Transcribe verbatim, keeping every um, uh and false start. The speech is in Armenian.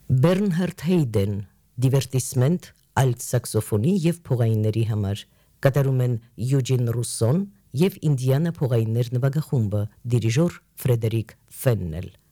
Բեռնհարդ Հեյդեն, դիվերտիսմենտ, ալտ սաքսոֆոնի և փողայինների համար, կատարում են Յուջին Ռուսոն և Ինդիանա փողայիններ նվագախումբը, դիրիժոր Ֆրեդերիկ Ֆեննել։